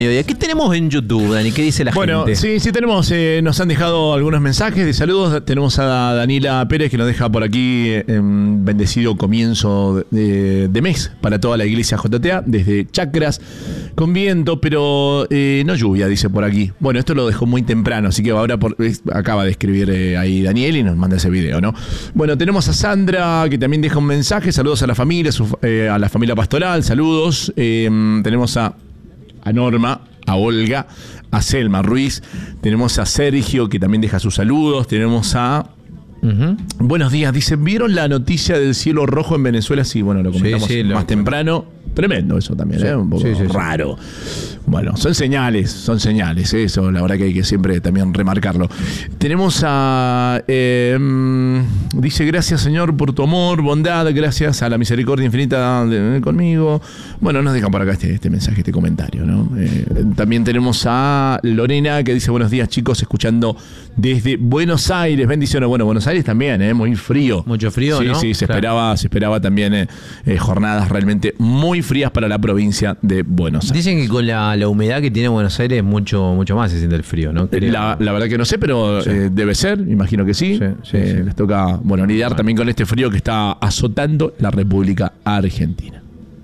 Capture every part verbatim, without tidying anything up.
¿Qué tenemos en YouTube, Dani? ¿Qué dice la bueno, gente? Bueno, sí, sí tenemos, eh, nos han dejado algunos mensajes de saludos. Tenemos a Daniela Pérez que nos deja por aquí eh, un bendecido comienzo de, de mes para toda la iglesia J T A, desde Chacras, con viento, pero eh, no lluvia, dice por aquí. Bueno, esto lo dejó muy temprano, así que ahora por, es, acaba de escribir eh, ahí Daniel y nos manda ese video, ¿no? Bueno, tenemos a Sandra que también deja un mensaje, saludos a la familia, su, eh, a la familia pastoral, saludos. Eh, tenemos a a Norma, a Olga, a Selma Ruiz, tenemos a Sergio que también deja sus saludos, tenemos a... Uh-huh. Buenos días, dicen, ¿vieron la noticia del cielo rojo en Venezuela? Sí, bueno, lo comentamos sí, sí, más lo... temprano. Tremendo eso también, sí, ¿eh? Un poco sí, sí, raro. Sí. Bueno, son señales, son señales, ¿eh? Eso la verdad que hay que siempre también remarcarlo. Tenemos a... Eh, dice, gracias Señor por tu amor, bondad, gracias a la misericordia infinita de, de, conmigo. Bueno, nos dejan por acá este, este mensaje, este comentario, ¿no? Eh, también tenemos a Lorena que dice, buenos días chicos, escuchando desde Buenos Aires, bendiciones. Bueno, Buenos Aires también, ¿eh? Muy frío. Mucho frío, sí, ¿no? Sí, se, claro. esperaba, se esperaba también eh, eh, jornadas realmente muy frías para la provincia de Buenos Aires. Dicen que con la, la humedad que tiene Buenos Aires mucho mucho más se siente el frío, ¿no? La, la verdad que no sé, pero sí. eh, debe ser, imagino que sí. sí, sí, eh, sí. Les toca, bueno, lidiar bueno. también con este frío que está azotando la República Argentina.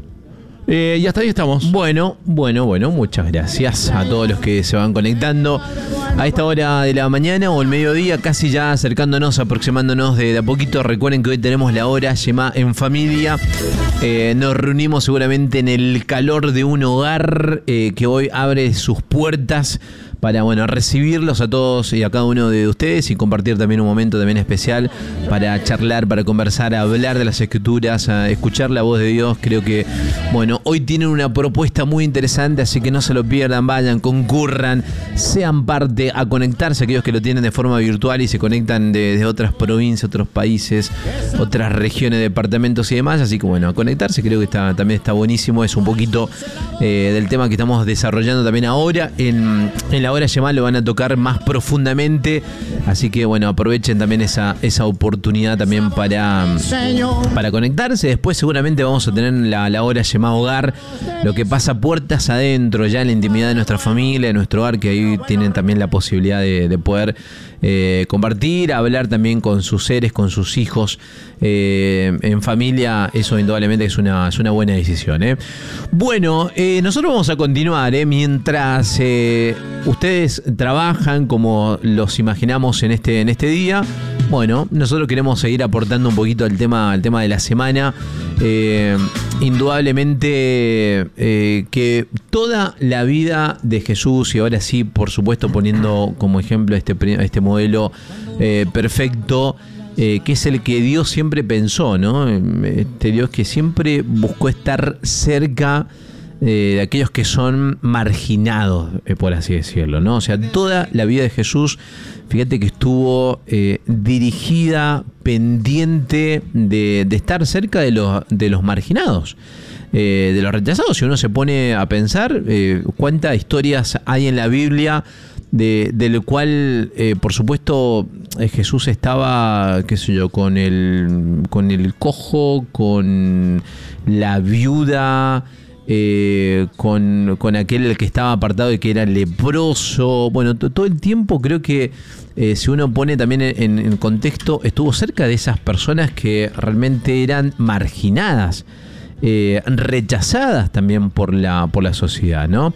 Eh, y hasta ahí estamos. Bueno, bueno, bueno, muchas gracias a todos los que se van conectando a esta hora de la mañana o el mediodía, casi ya acercándonos, aproximándonos de, de a poquito. Recuerden que hoy tenemos la hora Shema en familia. Eh, nos reunimos seguramente en el calor de un hogar eh, que hoy abre sus puertas para, bueno, recibirlos a todos y a cada uno de ustedes y compartir también un momento también especial para charlar, para conversar, hablar de las escrituras, a escuchar la voz de Dios. Creo que, bueno, hoy tienen una propuesta muy interesante, así que no se lo pierdan, vayan, concurran, sean parte, a conectarse, aquellos que lo tienen de forma virtual y se conectan de, de otras provincias, otros países, otras regiones, departamentos y demás, así que bueno, a conectarse creo que está, también está buenísimo, es un poquito eh, del tema que estamos desarrollando también ahora en, en la hora Shema, lo van a tocar más profundamente, así que bueno, aprovechen también esa, esa oportunidad también para, para conectarse. Después seguramente vamos a tener la, la hora Shema Hogar, lo que pasa puertas adentro, ya en la intimidad de nuestra familia, de nuestro hogar, que ahí tienen también la posibilidad de, de poder eh, compartir, hablar también con sus seres, con sus hijos, eh, en familia. Eso indudablemente es una, es una buena decisión, ¿eh? Bueno, eh, nosotros vamos a continuar, ¿eh? Mientras eh, ustedes trabajan como los imaginamos en este, en este día. Bueno, nosotros queremos seguir aportando un poquito al tema, al tema de la semana. Eh, indudablemente eh, que toda la vida de Jesús, y ahora sí, por supuesto, poniendo como ejemplo este, este modelo eh, perfecto, eh, que es el que Dios siempre pensó, ¿no? Este Dios que siempre buscó estar cerca Eh, de aquellos que son marginados, eh, por así decirlo, ¿no? O sea, toda la vida de Jesús, fíjate que estuvo eh, dirigida, pendiente de, de estar cerca de los, de los marginados, eh, de los rechazados. Si uno se pone a pensar, eh, cuántas historias hay en la Biblia de, del cual, eh, por supuesto, eh, Jesús estaba, qué sé yo, con el, con el cojo, con la viuda, Eh, con, con aquel que estaba apartado y que era leproso. Bueno, t- todo el tiempo creo que eh, si uno pone también en, en contexto, estuvo cerca de esas personas que realmente eran marginadas, eh, rechazadas también por la, por la sociedad, ¿no?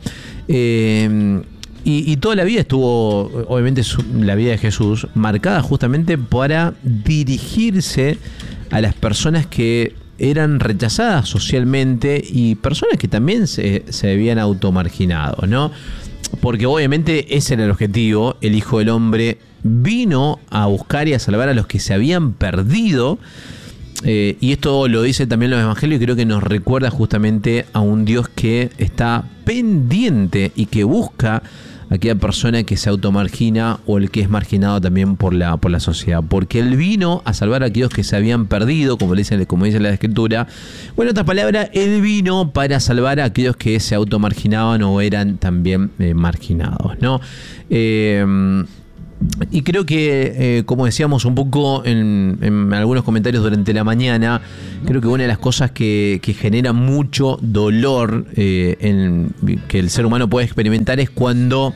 Eh, y, y toda la vida estuvo, obviamente su, la vida de Jesús, marcada justamente para dirigirse a las personas que eran rechazadas socialmente y personas que también se, se habían automarginado, ¿no? Porque obviamente ese era el objetivo. El Hijo del Hombre vino a buscar y a salvar a los que se habían perdido. Eh, y esto lo dice también los evangelios y creo que nos recuerda justamente a un Dios que está pendiente y que busca a aquella persona que se automargina o el que es marginado también por la, por la sociedad, porque Él vino a salvar a aquellos que se habían perdido, como, le dicen, como dice la Escritura. Bueno, en otras palabras, Él vino para salvar a aquellos que se automarginaban o eran también eh, marginados, ¿no? Eh, Y creo que, eh, como decíamos un poco en, en algunos comentarios durante la mañana, creo que una de las cosas que, que genera mucho dolor eh, en, que el ser humano puede experimentar es cuando,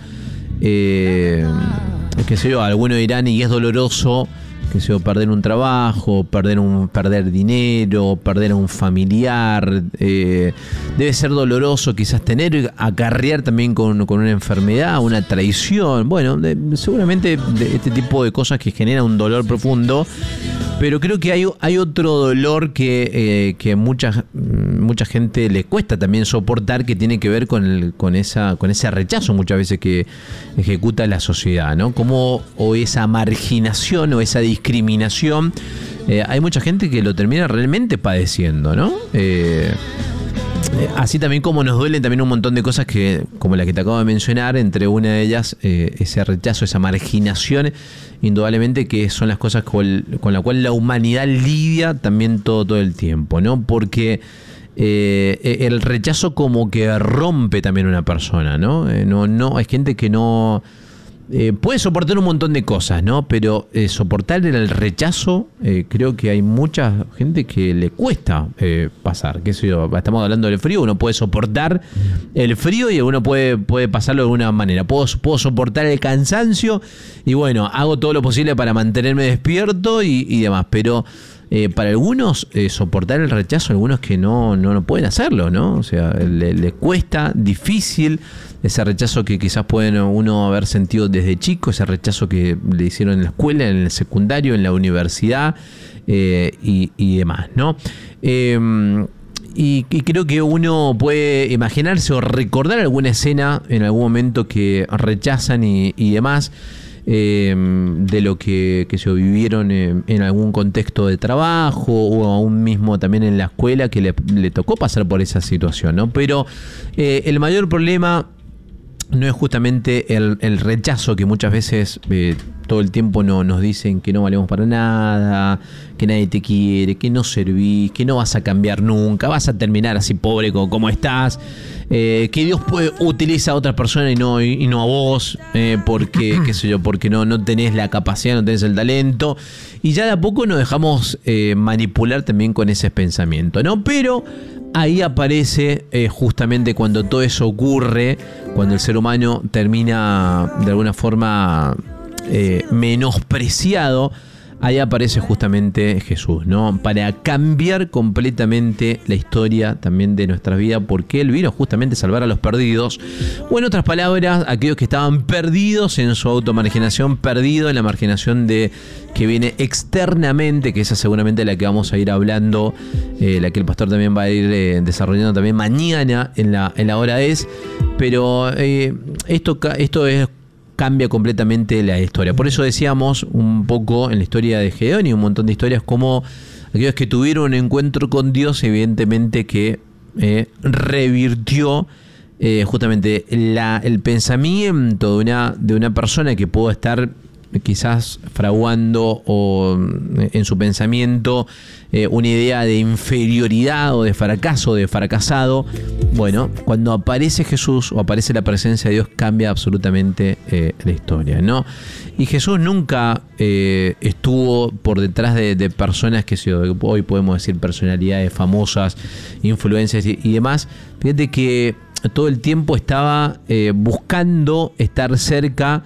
eh, qué sé yo, algunos dirán, y es doloroso, qué sé yo, perder un trabajo, perder un perder dinero, perder a un familiar. Eh, debe ser doloroso quizás tener, acarrear también con, con una enfermedad, una traición. Bueno, de, seguramente de este tipo de cosas que generan un dolor profundo. Pero creo que hay, hay otro dolor que, eh, que mucha, mucha gente le cuesta también soportar, que tiene que ver con, el, con, esa, con ese rechazo muchas veces que ejecuta la sociedad, ¿no? Como, o esa marginación o esa discriminación. Eh, hay mucha gente que lo termina realmente padeciendo, ¿no? Eh, Así también como nos duelen también un montón de cosas que, como la que te acabo de mencionar, entre una de ellas, eh, ese rechazo, esa marginación, indudablemente que son las cosas con, con la cual la humanidad lidia también todo, todo el tiempo, ¿no? Porque eh, el rechazo como que rompe también una persona, ¿no? Eh, no, no, hay gente que no... Eh, puede soportar un montón de cosas, ¿no? Pero eh, soportar el rechazo, eh, creo que hay mucha gente que le cuesta eh, pasar. ¿Qué sé yo? Estamos hablando del frío, uno puede soportar el frío y uno puede, puede pasarlo de alguna manera. Puedo, puedo soportar el cansancio y bueno, hago todo lo posible para mantenerme despierto y, y demás. Pero eh, para algunos, eh, soportar el rechazo, algunos que no, no, no pueden hacerlo, ¿no? O sea, le, le cuesta, difícil. Ese rechazo que quizás puede uno haber sentido desde chico, ese rechazo que le hicieron en la escuela, en el secundario, en la universidad eh, y, y demás, ¿no? Eh, y, y creo que uno puede imaginarse o recordar alguna escena en algún momento que rechazan y, y demás, eh, de lo que, que se vivieron en, en algún contexto de trabajo o aún mismo también en la escuela que le, le tocó pasar por esa situación, ¿no? Pero eh, el mayor problema no es justamente el, el rechazo que muchas veces eh, todo el tiempo no, nos dicen que no valemos para nada, que nadie te quiere, que no servís, que no vas a cambiar nunca, vas a terminar así pobre como, como estás, eh, que Dios puede, utiliza a otras personas y no, y, y no a vos, eh, porque, qué sé yo, porque no, no tenés la capacidad, no tenés el talento, y ya de a poco nos dejamos eh, manipular también con ese pensamiento, ¿no? Pero ahí aparece eh, justamente cuando todo eso ocurre, cuando el ser humano termina de alguna forma eh, menospreciado, ahí aparece justamente Jesús, ¿no? Para cambiar completamente la historia también de nuestra vida, porque Él vino justamente a salvar a los perdidos, o en otras palabras, aquellos que estaban perdidos en su automarginación, perdidos en la marginación de que viene externamente, que esa seguramente es la que vamos a ir hablando, eh, la que el pastor también va a ir eh, desarrollando también mañana en la, en la hora es, pero eh, esto, esto es... cambia completamente la historia. Por eso decíamos un poco en la historia de Gedeón y un montón de historias como aquellos que tuvieron un encuentro con Dios, evidentemente que eh, revirtió eh, justamente la, el pensamiento de una, de una persona que pudo estar quizás fraguando o en su pensamiento eh, una idea de inferioridad o de fracaso, de fracasado. Bueno, cuando aparece Jesús o aparece la presencia de Dios, cambia absolutamente eh, la historia, ¿no? Y Jesús nunca eh, estuvo por detrás de, de personas que hoy podemos decir personalidades famosas, influencias y, y demás. Fíjate que todo el tiempo estaba eh, buscando estar cerca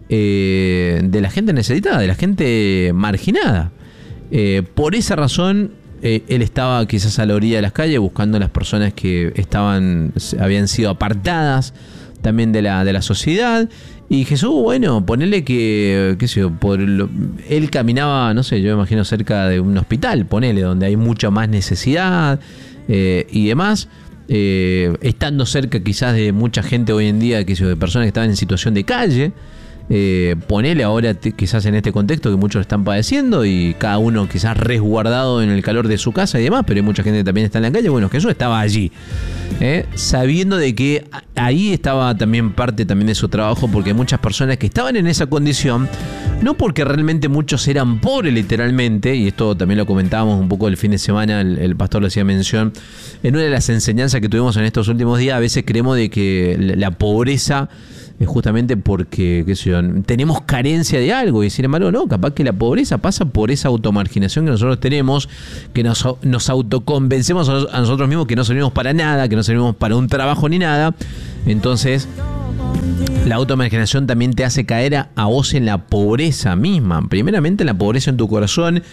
Eh, de la gente necesitada, de la gente marginada. Eh, por esa razón, eh, él estaba quizás a la orilla de las calles buscando a las personas que estaban, habían sido apartadas también de la, de la sociedad. Y Jesús, bueno, ponele que, qué sé yo, por lo, él caminaba, no sé, yo me imagino cerca de un hospital, ponele, donde hay mucha más necesidad eh, y demás. Eh, estando cerca quizás de mucha gente hoy en día, qué sé yo, de personas que estaban en situación de calle. Eh, ponele ahora t- quizás en este contexto que muchos están padeciendo y cada uno quizás resguardado en el calor de su casa y demás, pero hay mucha gente que también está en la calle. Bueno, Jesús estaba allí, eh, sabiendo de que ahí estaba también parte también de su trabajo, porque muchas personas que estaban en esa condición No porque realmente muchos eran pobres literalmente, y esto también lo comentábamos un poco el fin de semana, el, el pastor lo hacía mención, en una de las enseñanzas que tuvimos en estos últimos días, a veces creemos de que la pobreza es justamente porque, qué sé yo, tenemos carencia de algo, y sin embargo no, capaz que la pobreza pasa por esa automarginación que nosotros tenemos, que nos, nos autoconvencemos a nosotros mismos que no servimos para nada, que no servimos para un trabajo ni nada. Entonces la automarginación también te hace caer a, a vos en la pobreza misma, primeramente en la pobreza en tu corazón,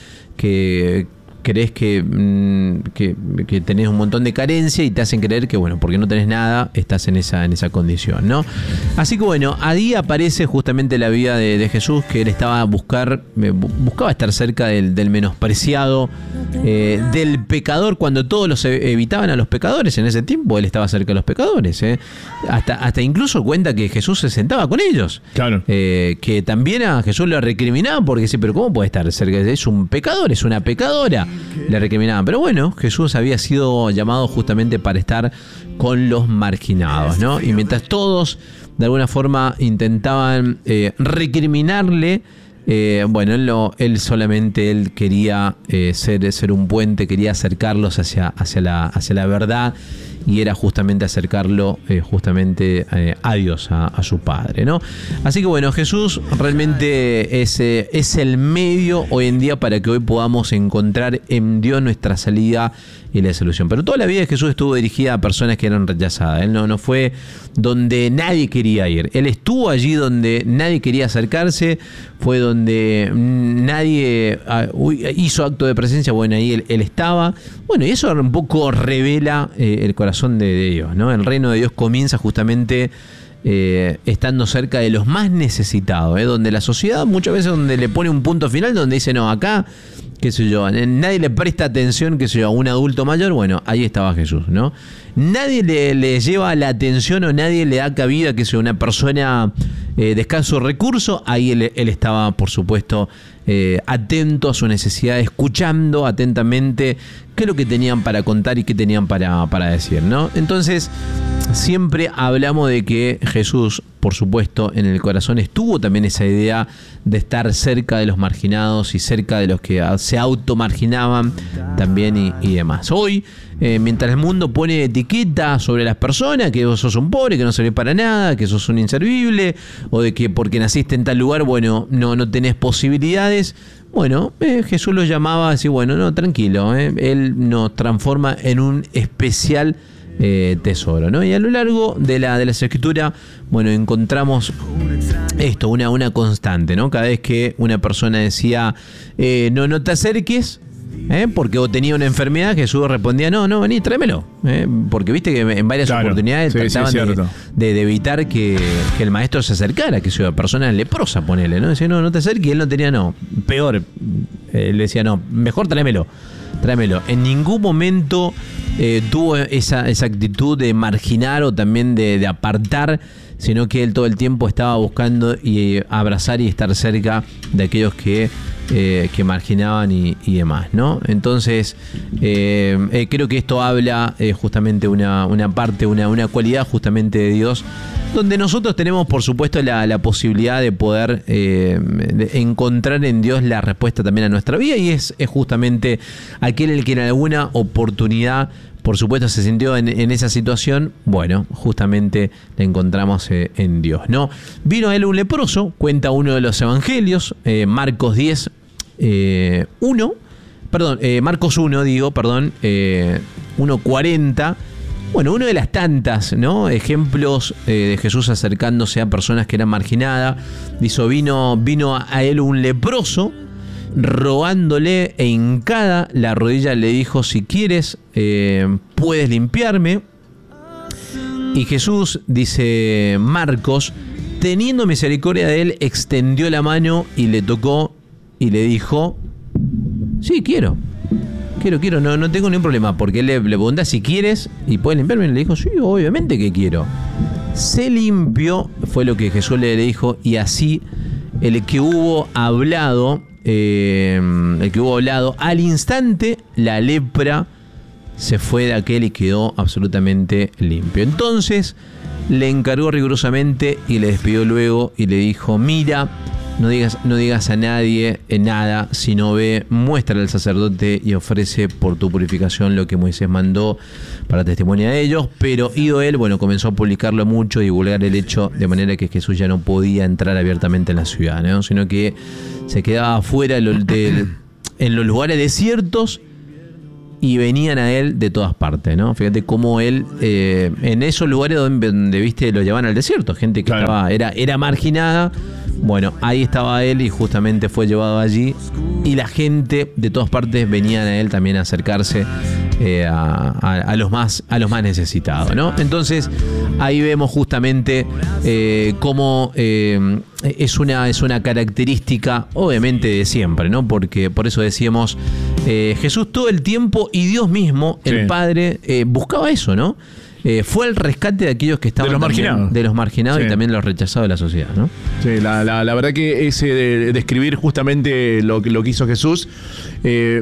que crees que, que, que tenés un montón de carencia y te hacen creer que, bueno, porque no tenés nada, estás en esa, en esa condición, ¿no? Así que, bueno, ahí aparece justamente la vida de, de Jesús, que él estaba a buscar, buscaba estar cerca del, del menospreciado, eh, del pecador, cuando todos los evitaban a los pecadores en ese tiempo, él estaba cerca de los pecadores, ¿eh? Hasta, hasta incluso cuenta que Jesús se sentaba con ellos. Claro. Eh, que también a Jesús lo recriminaban porque dice, pero ¿cómo puede estar cerca? Es un pecador, es una pecadora. Le recriminaban. Pero bueno, Jesús había sido llamado justamente para estar con los marginados, ¿no? Y mientras todos de alguna forma intentaban eh, recriminarle, eh, bueno, él, lo, él solamente él quería eh, ser, ser un puente, quería acercarlos hacia, hacia, la, hacia la verdad, y era justamente acercarlo eh, justamente eh, a Dios, a, a su Padre, ¿no? Así que bueno, Jesús realmente es, eh, es el medio hoy en día para que hoy podamos encontrar en Dios nuestra salida y la solución. Pero toda la vida de Jesús estuvo dirigida a personas que eran rechazadas. Él no, no fue donde nadie quería ir. Él estuvo allí donde nadie quería acercarse, fue donde nadie uh, hizo acto de presencia, bueno, ahí él, él estaba. Bueno, y eso un poco revela eh, el corazón de, de Dios, ¿no? El reino de Dios comienza justamente eh, estando cerca de los más necesitados, ¿eh? Donde la sociedad muchas veces donde le pone un punto final, donde dice, no, acá, qué sé yo, nadie le presta atención, qué sé yo, a un adulto mayor, bueno, ahí estaba Jesús, ¿no? Nadie le, le lleva la atención o nadie le da cabida, que sea una persona eh, de escasos recursos, ahí él, él estaba, por supuesto, eh, atento a su necesidad, escuchando atentamente qué es lo que tenían para contar y qué tenían para, para decir, ¿no? Entonces, siempre hablamos de que Jesús, por supuesto, en el corazón estuvo también esa idea de estar cerca de los marginados y cerca de los que se automarginaban también y, y demás. Hoy, eh, mientras el mundo pone etiqueta sobre las personas, que vos sos un pobre, que no servís para nada, que sos un inservible, o de que porque naciste en tal lugar, bueno, no, no tenés posibilidades. Bueno, eh, Jesús lo llamaba así, bueno, no, tranquilo, eh, Él nos transforma en un especial Eh, tesoro, ¿no? Y a lo largo de la de las escrituras, bueno, encontramos esto, una, una constante, ¿no? Cada vez que una persona decía, eh, no, no te acerques, ¿eh? Porque vos tenías una enfermedad, Jesús respondía, no, no, vení, tráemelo, ¿eh? Porque viste que en varias claro, oportunidades sí, trataban sí, de, de, de evitar que, que el maestro se acercara, que sea persona leprosa, ponele, ¿no? Decía, no, no te acerques, y él no tenía, no, peor, él decía, no, mejor tráemelo. Tráemelo. En ningún momento eh, tuvo esa, esa actitud de marginar o también de, de apartar, sino que él todo el tiempo estaba buscando y eh, abrazar y estar cerca de aquellos que, eh, que marginaban y, y demás, ¿no? Entonces, eh, eh, creo que esto habla eh, justamente una, una parte, una, una cualidad justamente de Dios, donde nosotros tenemos, por supuesto, la, la posibilidad de poder eh, de encontrar en Dios la respuesta también a nuestra vida, y es, es justamente aquel el que en alguna oportunidad, por supuesto, se sintió en, en esa situación. Bueno, justamente la encontramos eh, en Dios, ¿no? Vino a él un leproso, cuenta uno de los evangelios, eh, Marcos diez, eh, uno, perdón, eh, Marcos uno, digo, perdón, eh, uno cuarenta. Bueno, uno de las tantas, ¿no? ejemplos eh, de Jesús acercándose a personas que eran marginadas. Dice, vino, vino a él un leproso, rogándole e hincada la rodilla le dijo, si quieres, eh, puedes limpiarme. Y Jesús, dice Marcos, teniendo misericordia de él, extendió la mano y le tocó y le dijo, sí, quiero. Quiero, quiero, no, no tengo ningún problema, porque él le, le pregunta si quieres y puedes limpiarme, y le dijo, sí, obviamente que quiero. Se limpió, fue lo que Jesús le, le dijo, y así el que hubo hablado, eh, el que hubo hablado, al instante la lepra se fue de aquel y quedó absolutamente limpio. Entonces le encargó rigurosamente y le despidió luego y le dijo, mira, no digas, no digas a nadie eh, nada, sino ve, muestra al sacerdote y ofrece por tu purificación lo que Moisés mandó para testimonio de ellos. Pero ido él, bueno, comenzó a publicarlo mucho, divulgar el hecho, de manera que Jesús ya no podía entrar abiertamente en la ciudad, ¿no? Sino que se quedaba afuera de, de, en los lugares desiertos, y venían a él de todas partes, ¿no? Fíjate cómo él, eh, en esos lugares donde, donde, viste, lo llevaban al desierto, gente que claro. estaba, era, era marginada, bueno, ahí estaba él y justamente fue llevado allí, y la gente de todas partes venían a él también a acercarse eh, a, a, a, los más, a los más necesitados, ¿no? Entonces, ahí vemos justamente eh, cómo eh, es, una, es una característica, obviamente, de siempre, ¿no? Porque por eso decíamos, eh, Jesús todo el tiempo y Dios mismo, el sí. Padre, eh, buscaba eso, ¿no? Eh, fue el rescate de aquellos que estaban de los marginados, de los marginados sí. y también los rechazados de la sociedad, ¿no? Sí, la, la, la verdad que ese de describir justamente lo, lo que hizo Jesús eh,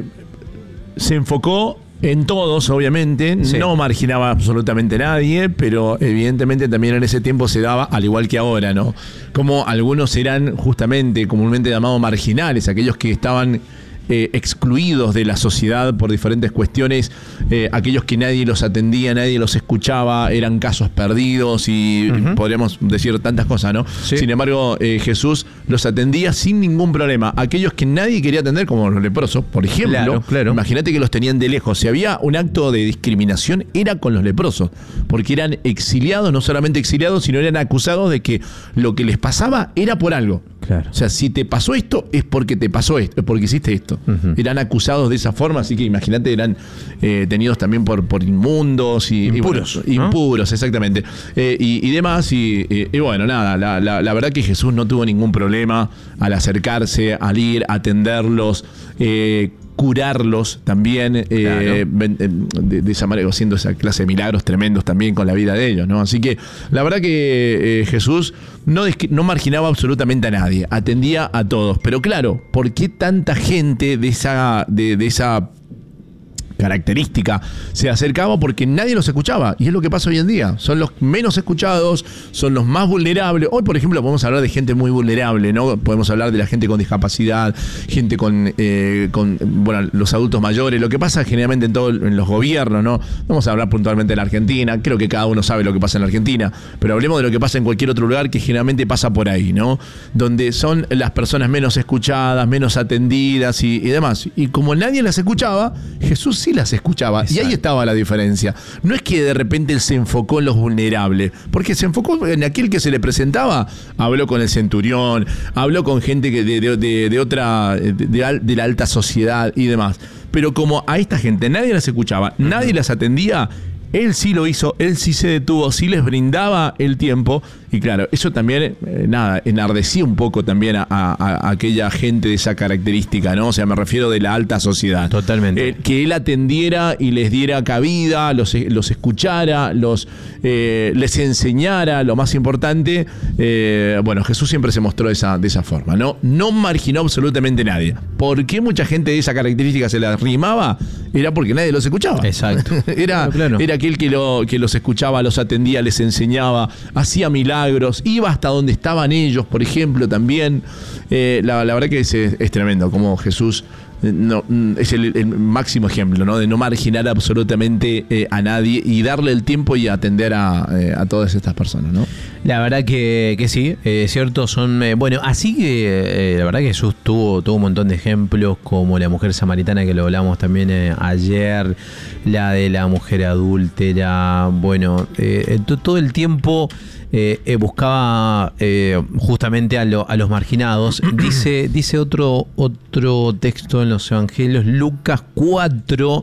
se enfocó en todos, obviamente, sí. no marginaba absolutamente a nadie, pero evidentemente también en ese tiempo se daba, al igual que ahora, ¿no? Como algunos eran justamente comúnmente llamados marginales, aquellos que estaban Eh, excluidos de la sociedad por diferentes cuestiones, eh, aquellos que nadie los atendía, nadie los escuchaba, eran casos perdidos y uh-huh. podríamos decir tantas cosas, ¿no? Sí. Sin embargo, eh, Jesús los atendía sin ningún problema. Aquellos que nadie quería atender, como los leprosos, por ejemplo, claro, claro. imagínate que los tenían de lejos. Si había un acto de discriminación, era con los leprosos, porque eran exiliados, no solamente exiliados, sino eran acusados de que lo que les pasaba era por algo. Claro. O sea, si te pasó esto, es porque te pasó esto, es porque hiciste esto. Uh-huh. Eran acusados de esa forma, así que imagínate, eran eh, tenidos también por, por inmundos y impuros. Y, bueno, ¿no? Impuros, exactamente. Eh, y, y demás, y, y, y bueno, nada, la, la, la verdad que Jesús no tuvo ningún problema al acercarse, al ir, a atenderlos, eh, curarlos también, eh, claro. de, de esa manera, haciendo esa clase de milagros tremendos también con la vida de ellos, ¿no? Así que la verdad que eh, Jesús no, no marginaba absolutamente a nadie, atendía a todos. Pero claro, ¿por qué tanta gente de esa, de, de esa característica se acercaba? Porque nadie los escuchaba, y es lo que pasa hoy en día. Son los menos escuchados, son los más vulnerables. Hoy, por ejemplo, podemos hablar de gente muy vulnerable, ¿no? Podemos hablar de la gente con discapacidad, gente con, eh, con bueno, los adultos mayores. Lo que pasa generalmente en todos en los gobiernos, ¿no? Vamos a hablar puntualmente de la Argentina. Creo que cada uno sabe lo que pasa en la Argentina, pero hablemos de lo que pasa en cualquier otro lugar, que generalmente pasa por ahí, ¿no? Donde son las personas menos escuchadas, menos atendidas y, y demás. Y como nadie las escuchaba, Jesús sí las escuchaba. Exacto. Y ahí estaba la diferencia. No es que de repente él se enfocó en los vulnerables, porque se enfocó en aquel que se le presentaba. Habló con el centurión, habló con gente que de, de, de, de otra, de, de, de la alta sociedad y demás. Pero como a esta gente nadie las escuchaba, uh-huh. nadie las atendía, él sí lo hizo, él sí se detuvo, sí les brindaba el tiempo. Y claro, eso también, eh, nada, enardecía un poco también a, a, a aquella gente de esa característica, ¿no? O sea, me refiero de la alta sociedad. Totalmente. Eh, que él atendiera y les diera cabida, los, los escuchara, los eh, les enseñara, lo más importante. Eh, bueno, Jesús siempre se mostró de esa, de esa forma, ¿no? No marginó absolutamente nadie. ¿Por qué mucha gente de esa característica se la arrimaba? Era porque nadie los escuchaba. Exacto. era, claro, claro. era aquel que, lo, que los escuchaba, los atendía, les enseñaba, hacía milagros. Iba hasta donde estaban ellos, por ejemplo, también. Eh, la, la verdad que es, es tremendo, como Jesús eh, no, es el, el máximo ejemplo, ¿no? De no marginar absolutamente eh, a nadie y darle el tiempo y atender a, eh, a todas estas personas, ¿no? La verdad que, que sí, es eh, cierto, son... Eh, bueno, así que eh, la verdad que Jesús tuvo, tuvo un montón de ejemplos, como la mujer samaritana, que lo hablamos también eh, ayer, la de la mujer adúltera, bueno, eh, todo el tiempo... Eh, eh, buscaba eh, justamente a, lo, a los marginados. Dice, dice otro, otro texto en los evangelios, Lucas cuatro,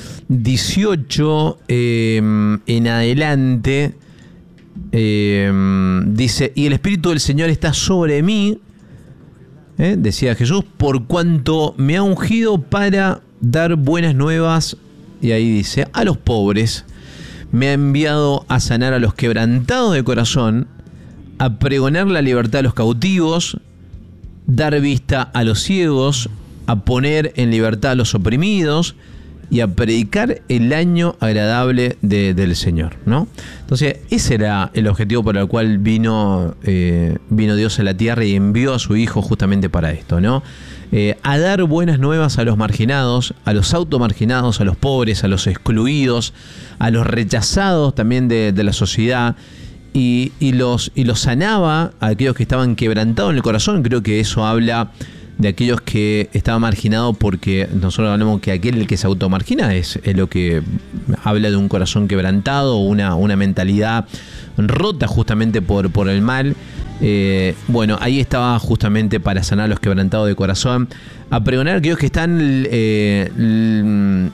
dieciocho eh, en adelante, eh, dice: y el Espíritu del Señor está sobre mí, eh, decía Jesús, por cuanto me ha ungido para dar buenas nuevas, y ahí dice, a los pobres. Me ha enviado a sanar a los quebrantados de corazón, a pregonar la libertad a los cautivos, dar vista a los ciegos, a poner en libertad a los oprimidos y a predicar el año agradable de, del Señor, ¿no? Entonces, ese era el objetivo por el cual vino, eh, vino Dios a la tierra y envió a su Hijo justamente para esto, ¿no? Eh, a dar buenas nuevas a los marginados, a los automarginados, a los pobres, a los excluidos, a los rechazados también de, de la sociedad, y, y, los, y los sanaba a aquellos que estaban quebrantados en el corazón. Creo que eso habla de aquellos que estaban marginados, porque nosotros hablamos que aquel el que se automargina es, es lo que habla de un corazón quebrantado, una, una mentalidad rota justamente por, por el mal. Eh, bueno, ahí estaba justamente para sanar a los quebrantados de corazón, a pregonar a aquellos que están eh, l-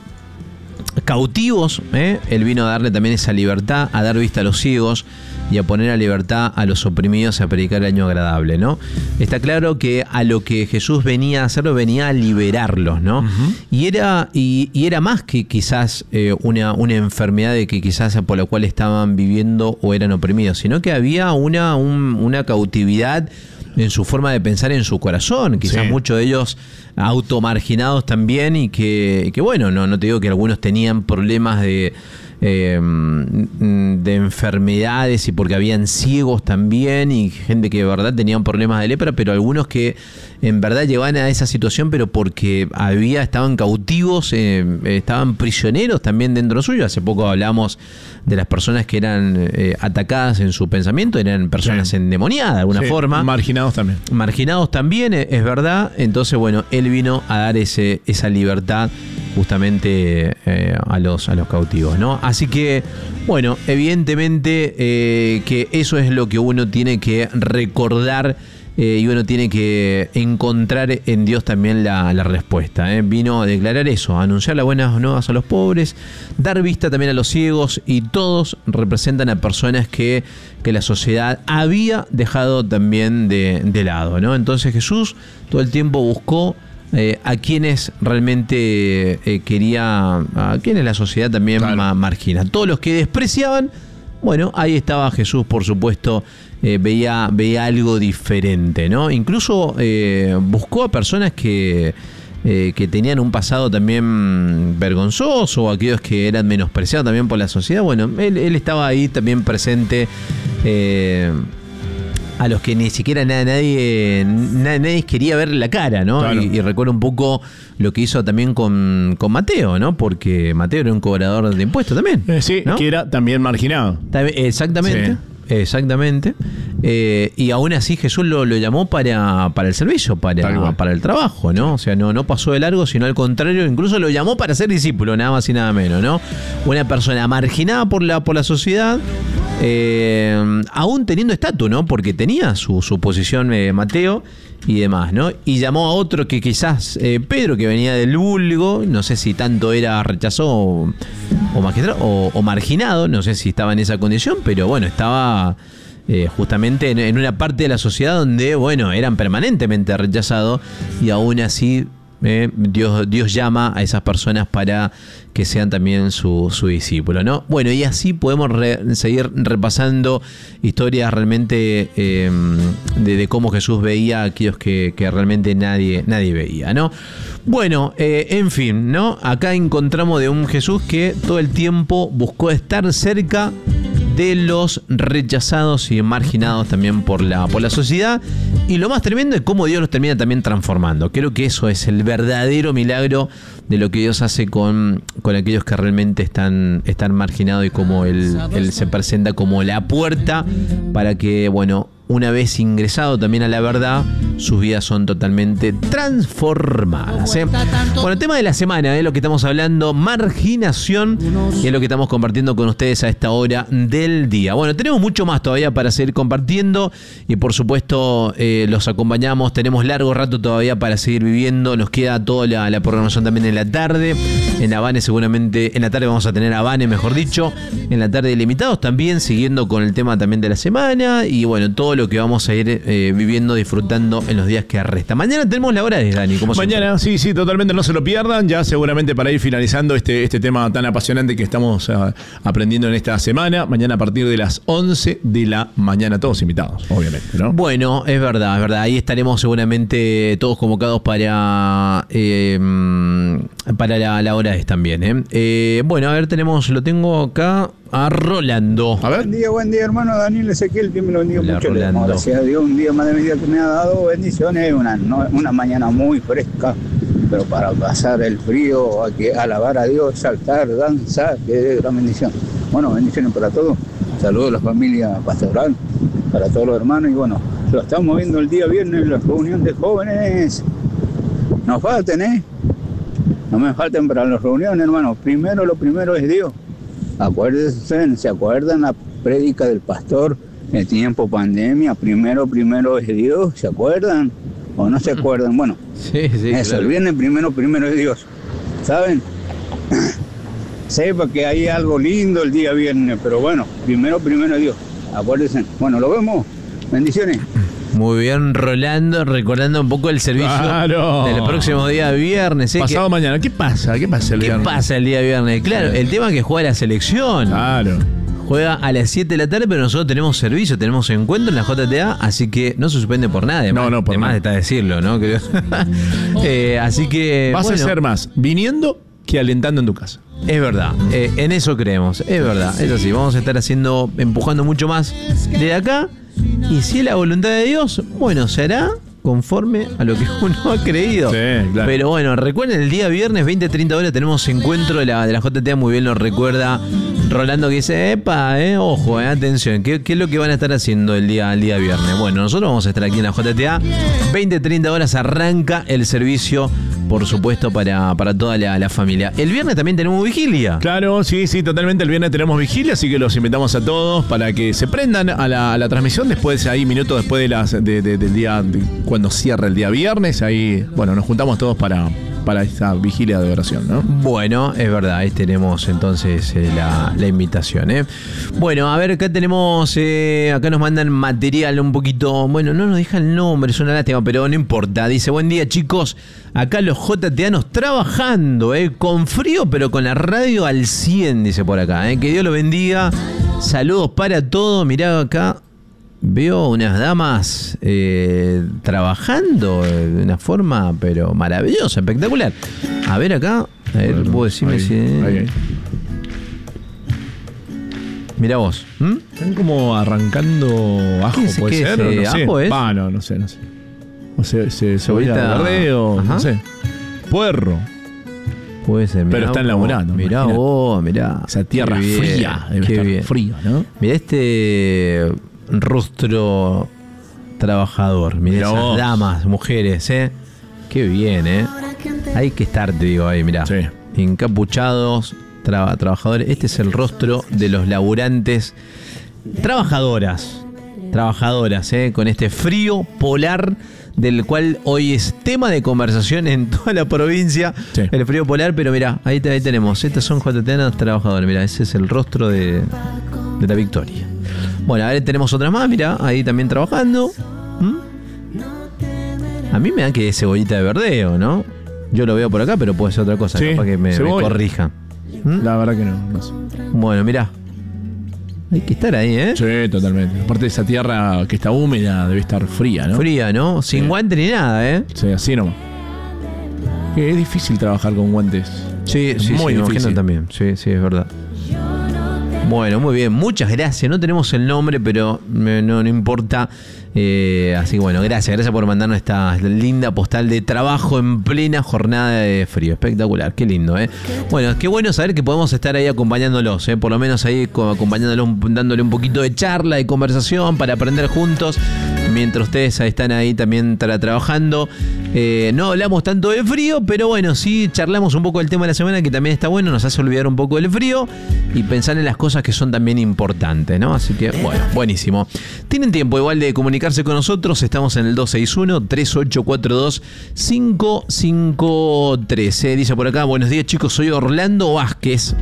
cautivos, ¿eh? Él vino a darle también esa libertad, a dar vista a los ciegos y a poner a libertad a los oprimidos, a predicar el año agradable, ¿no? Está claro que a lo que Jesús venía a hacerlo, venía a liberarlos, ¿no? Uh-huh. Y era, y, y era más que quizás eh, una, una enfermedad de que quizás por la cual estaban viviendo o eran oprimidos, sino que había una, un, una cautividad en su forma de pensar, en su corazón. Quizás sí. Muchos de ellos automarginados también, y que, que bueno, no, no te digo que algunos tenían problemas de... Eh, de enfermedades, y porque habían ciegos también, y gente que de verdad tenían problemas de lepra, pero algunos que en verdad llegaban a esa situación, pero porque había, estaban cautivos, eh, estaban prisioneros también dentro suyo. Hace poco hablamos de las personas que eran eh, atacadas en su pensamiento, eran personas sí. endemoniadas de alguna sí, forma. Marginados también. Marginados también, es verdad. Entonces, bueno, él vino a dar ese, esa libertad justamente eh, a los a los cautivos, ¿no? Así que, bueno, evidentemente eh, que eso es lo que uno tiene que recordar, eh, y uno tiene que encontrar en Dios también la, la respuesta, ¿eh? Vino a declarar eso, a anunciar las buenas nuevas a los pobres, dar vista también a los ciegos, y todos representan a personas que, que la sociedad había dejado también de, de lado, ¿no? Entonces Jesús todo el tiempo buscó Eh, a quienes realmente eh, quería, a quienes la sociedad también claro. ma- margina. Todos los que despreciaban, bueno, ahí estaba Jesús, por supuesto, eh, veía, veía algo diferente, ¿no? Incluso eh, buscó a personas que, eh, que tenían un pasado también vergonzoso, o aquellos que eran menospreciados también por la sociedad. Bueno, él, él estaba ahí también presente, eh, a los que ni siquiera nadie, nadie, nadie quería ver la cara, ¿no? Claro. Y, y recuerdo un poco lo que hizo también con, con Mateo, ¿no? Porque Mateo era un cobrador de impuestos también. Eh, sí, ¿no? Que era también marginado. Exactamente. Sí. Exactamente. Eh, y aún así Jesús lo, lo llamó para, para el servicio, para, para el trabajo, ¿no? O sea, no, no pasó de largo, sino al contrario, incluso lo llamó para ser discípulo, nada más y nada menos, ¿no? Una persona marginada por la, por la sociedad, eh, aún teniendo estatus, ¿no? Porque tenía su, su posición eh, Mateo y demás, ¿no? Y llamó a otro que quizás, eh, Pedro, que venía del vulgo, no sé si tanto era rechazado o, o, magistrado, o, o marginado, no sé si estaba en esa condición, pero bueno, estaba eh, justamente en, en una parte de la sociedad donde, bueno, eran permanentemente rechazados, y aún así eh, Dios, Dios llama a esas personas para que sean también su, su discípulo, ¿no? Bueno, y así podemos re, seguir repasando historias realmente eh, de, de cómo Jesús veía a aquellos que, que realmente nadie, nadie veía, ¿no? Bueno, eh, en fin, ¿no? Acá encontramos de un Jesús que todo el tiempo buscó estar cerca de los rechazados y marginados también por la, por la sociedad. Y lo más tremendo es cómo Dios los termina también transformando. Creo que eso es el verdadero milagro de lo que Dios hace con, con aquellos que realmente están, están marginados, y cómo él, él se presenta como la puerta para que, bueno, una vez ingresado también a la verdad, sus vidas son totalmente transformadas, ¿eh? Bueno, el tema de la semana es ¿eh? lo que estamos hablando, marginación, y es lo que estamos compartiendo con ustedes a esta hora del día. Bueno, tenemos mucho más todavía para seguir compartiendo, y por supuesto eh, los acompañamos. Tenemos largo rato todavía para seguir viviendo. Nos queda toda la, la programación también en la tarde. En Habane seguramente, en la tarde vamos a tener Habane, mejor dicho. En la tarde Limitados también, siguiendo con el tema también de la semana. Y bueno, todo lo que vamos a ir eh, viviendo, disfrutando disfrutando en los días que restan. Mañana tenemos la hora de Dani, como Mañana, siempre. sí, sí, totalmente, no se lo pierdan. Ya seguramente para ir finalizando este, este tema tan apasionante que estamos uh, aprendiendo en esta semana. Mañana a partir de las once de la mañana, todos invitados, obviamente, ¿no? Bueno, es verdad, es verdad. Ahí estaremos seguramente todos convocados para, eh, para la, la hora es también. ¿eh? Eh, bueno, a ver, tenemos, lo tengo acá a Rolando. A ver. Buen día, buen día, hermano Daniel Ezequiel. Dios me lo bendiga Hola, mucho. Le damos Rolando. gracias a Dios, un día más de mi vida que me ha dado. Bendiciones, una, no- una mañana muy fresca, pero para pasar el frío, hay que alabar a Dios, saltar, danzar, que es gran bendición. Bueno, bendiciones para todos. Saludos a la familia pastoral, para todos los hermanos. Y bueno, lo estamos viendo el día viernes, la reunión de jóvenes. Nos falten, ¿eh? No me falten para las reuniones, hermano. Primero, lo primero es Dios. Acuérdense, ¿se acuerdan la prédica del pastor en tiempo pandemia? Primero, primero es Dios, ¿se acuerdan? ¿O no se acuerdan? Bueno, Sí, sí. eso, claro. el viernes primero, primero es Dios. ¿Saben? Sepa que hay algo lindo el día viernes, pero bueno, primero, primero es Dios. Acuérdense. Bueno, lo vemos. Bendiciones. Muy bien, Rolando, recordando un poco el servicio Claro. del próximo día viernes. ¿eh? Pasado ¿Qué, mañana, ¿qué pasa? ¿Qué pasa el ¿Qué viernes? pasa el día viernes? Claro, el tema es que juega la selección. Claro. Juega a las siete de la tarde, pero nosotros tenemos servicio, tenemos encuentro en la J T A, así que no se suspende por nada. Además, No, no, por además nada. está decirlo, ¿no? Creo. Eh, así que. Vas bueno, a ser más viniendo que alentando en tu casa. Es verdad, eh, en eso creemos, es verdad, es así. Vamos a estar haciendo, empujando mucho más de acá. Y si es la voluntad de Dios, bueno, se hará conforme a lo que uno ha creído. Sí, claro. Pero bueno, recuerden, el día viernes, veinte a treinta horas, tenemos encuentro de la, de la J T A. Muy bien lo recuerda Rolando, que dice, epa, eh, ojo, eh, atención, ¿qué, ¿qué es lo que van a estar haciendo el día, el día viernes? Bueno, nosotros vamos a estar aquí en la J T A. veinte a treinta horas arranca el servicio, por supuesto, para, para toda la, la familia. El viernes también tenemos vigilia. Claro, sí, sí, totalmente. El viernes tenemos vigilia, así que los invitamos a todos para que se prendan a la, a la transmisión después, ahí minutos después de las de, de- del día, de- cuando cierra el día viernes. Ahí, bueno, nos juntamos todos para, para esta vigilia de oración, ¿no? Bueno, es verdad, ahí tenemos entonces eh, la, la invitación. ¿eh? Bueno, a ver, acá tenemos, eh, acá nos mandan material un poquito, bueno, no nos dejan el nombre, es una lástima, pero no importa. Dice, buen día chicos, acá los JTanos trabajando, eh, con frío, pero con la radio al cien, dice por acá. Eh. Que Dios lo bendiga, saludos para todos, mirá acá. Veo unas damas eh, trabajando de una forma, pero maravillosa, espectacular. A ver acá, a ver, Bueno, vos decime ahí, si... ahí, ahí. Mirá vos. ¿m? Están como arrancando ajo, ¿Qué es- puede qué ser, es, o eh, no sé. ajo es? Ah, no, no sé, no sé. O sea, se, cebolla Cebollita- verdeo, Ajá. no sé. Puerro. Puede ser, mirá Pero están vos, laburando, Mirá imagínate. vos, mirá. Esa tierra Qué bien, fría, debe qué estar bien. frío, ¿no? Mirá este rostro trabajador. Mirá, Mirá esas vos. damas, mujeres, ¿eh? Qué bien, ¿eh? Hay que estar, te digo, ahí, mirá. Sí. Encapuchados, traba- trabajadores. Este es el rostro de los laburantes. Trabajadoras. Trabajadoras, ¿eh? Con este frío polar del cual hoy es tema de conversación en toda la provincia. Sí. El frío polar, pero mirá, ahí, te- ahí tenemos. Estos son JTanos trabajadores. Mirá, ese es el rostro de, de la victoria. Bueno, a ver, tenemos otras más, mirá, ahí también trabajando. ¿Mm? A mí me da que es cebollita de verdeo, ¿no? Yo lo veo por acá, pero puede ser otra cosa, Sí, capaz que me, me cebolla. corrija. ¿Mm? La verdad que no, no sé. Bueno, mirá. Hay que estar ahí, ¿eh? Sí, totalmente. Aparte de esa tierra que está húmeda, debe estar fría, ¿no? Fría, ¿no? Sin Sí. guante ni nada, ¿eh? Sí, así nomás. Que es difícil trabajar con guantes. Sí, Es sí, muy sí, me difícil. imagino también. Sí, sí, es verdad. Bueno, muy bien. Muchas gracias. No tenemos el nombre, pero eh, no, no importa. Eh, así que bueno, gracias. Gracias por mandarnos esta linda postal de trabajo en plena jornada de frío. Espectacular. Qué lindo, ¿eh? Bueno, qué bueno saber que podemos estar ahí acompañándolos, ¿eh? Por lo menos ahí co- acompañándolos, dándole un poquito de charla, de conversación para aprender juntos. Mientras ustedes están ahí también tra- trabajando. Eh, no hablamos tanto de frío, pero bueno, sí charlamos un poco del tema de la semana, que también está bueno, nos hace olvidar un poco del frío y pensar en las cosas que son también importantes, ¿no? Así que, bueno, buenísimo. Tienen tiempo igual de comunicarse con nosotros, estamos en el dos seis uno, tres ocho cuatro dos, cinco cinco tres. Eh, dice por acá, buenos días chicos, soy Orlando Vázquez.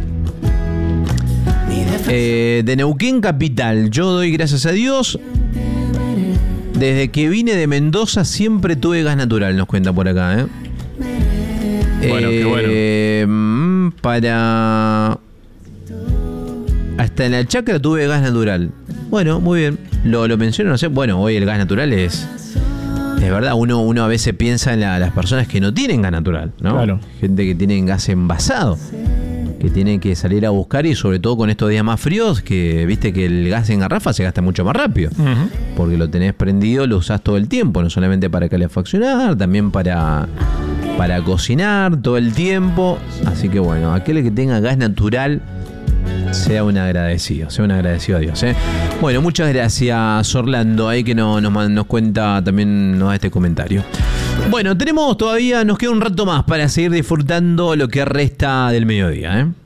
Eh, de Neuquén Capital. Yo doy gracias a Dios. Desde que vine de Mendoza siempre tuve gas natural, nos cuenta por acá, ¿eh? Bueno, eh, qué bueno. Para... Hasta en la chacra tuve gas natural. Bueno, muy bien. Lo, lo menciono, no sé. Bueno, hoy el gas natural es... Es verdad, uno, uno a veces piensa en la, las personas que no tienen gas natural, ¿no? Claro. Gente que tienen gas envasado, que tienen que salir a buscar, y sobre todo con estos días más fríos, que viste que el gas en garrafa se gasta mucho más rápido. Uh-huh. Porque lo tenés prendido, lo usás todo el tiempo, no solamente para calefaccionar, también para, para cocinar todo el tiempo. Así que bueno, aquel que tenga gas natural, sea un agradecido, sea un agradecido a Dios, ¿eh? Bueno, muchas gracias, Orlando, ahí que no, nos, nos cuenta, también nos da este comentario. Bueno, tenemos todavía, nos queda un rato más para seguir disfrutando lo que resta del mediodía, ¿eh?